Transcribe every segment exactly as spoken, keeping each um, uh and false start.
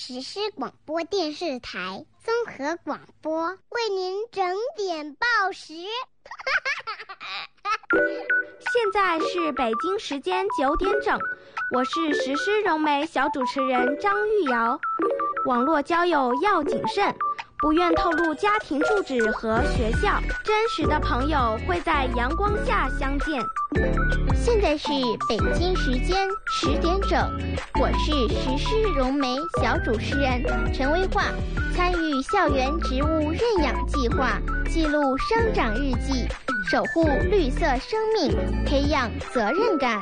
实施广播电视台综合广播为您整点报时。 现在是北京时间九点整，我是实施融媒小主持人张玉瑶。网络交友要谨慎，不愿透露家庭住址和学校，真实的朋友会在阳光下相见。 现在是北京时间十点整，我是实施融媒小主持人陈威化，参与校园植物认养计划，记录生长日记，守护绿色生命，培养责任感。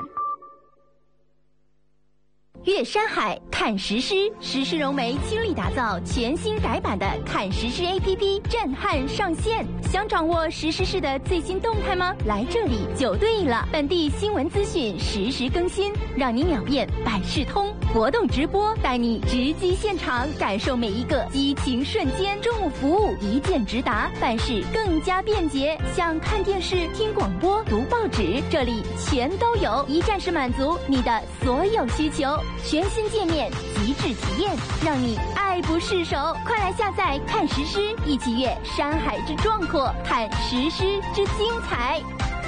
阅山海看实施，实施融媒倾力打造全新改版的看实施 A P P 震撼上线。想掌握实施室的最新动态吗？来这里就对了，本地新闻资讯实时更新，让你秒变百事通。活动直播带你直击现场，感受每一个激情瞬间。政务服务一键直达，办事更加便捷。想看电视、听广播、读报纸，这里全都有，一站式满足你的所有需求。全新界面，极致体验，让你爱不释手。快来下载看实施，一起阅山海之壮阔，看实施之精彩。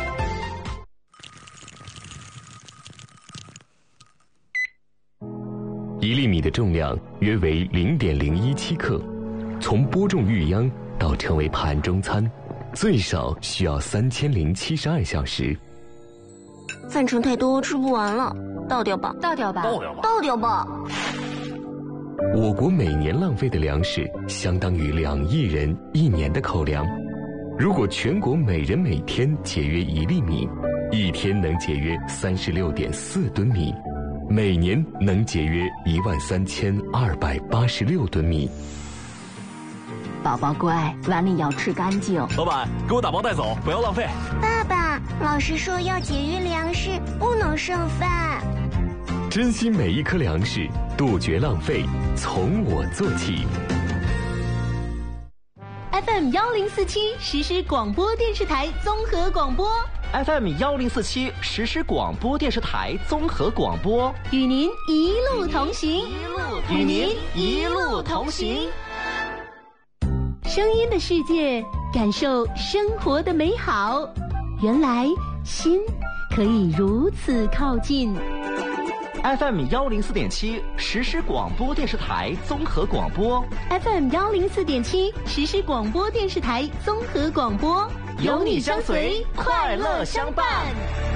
一粒米的重量约为零点零一七克，从播种育秧到成为盘中餐，最少需要三千零七十二小时。 饭盛太多，吃不完了，倒掉吧， 倒掉吧， 倒掉吧， 倒掉吧。 我国每年浪费的粮食相当于两亿人一年的口粮。如果全国每人每天节约一粒米，一天能节约三十六点四吨米，每年能节约一万三千二百八十六吨米。 宝宝乖，碗里要吃干净。 老板，给我打包带走，不要浪费。 爸爸，老师说要节约粮食，不能剩饭。 珍惜每一颗粮食，杜绝浪费，从我做起。 F M 幺零四七实施广播电视台综合广播。 F M 幺零四七实施广播电视台综合广播， 与您一路同行， 与您一路同行。 声音的世界，感受生活的美好。原来心可以如此靠近。 F M 幺零四点七实施广播电视台综合广播。 F M 幺零四点七实施广播电视台综合广播， 有你相随，快乐相伴。